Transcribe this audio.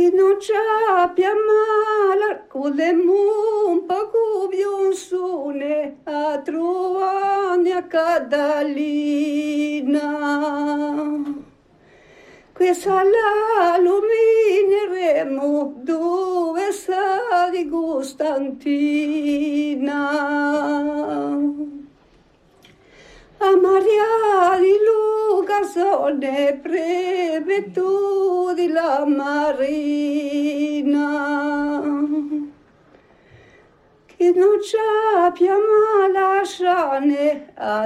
Che non c'abbia male, con le mumpa cubion sune, a trovare a Cadalina. Questa la illumineremo dove sta di Costantina. A Maria di Luca sono prefetto di la Marina, che non c'abbia male a